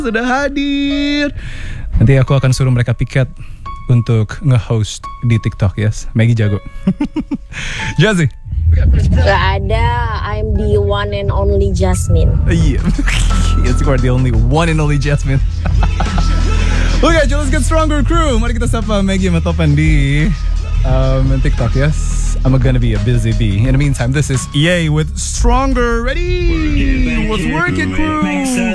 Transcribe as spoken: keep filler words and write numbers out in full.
sudah hadir. Nanti aku akan suruh mereka piket untuk nge-host di TikTok, yes. Maggie jago. Jazzy. Gak ada, I'm the one and only Jasmine. Iya. Yes, you are the only one and only Jasmine. Oke, okay, let's get stronger crew. Mari kita sapa Maggie sama Topan di um, TikTok, yes. I'm gonna be a busy bee. In the meantime, this is E A with Stronger. Ready? Let's work it, crew.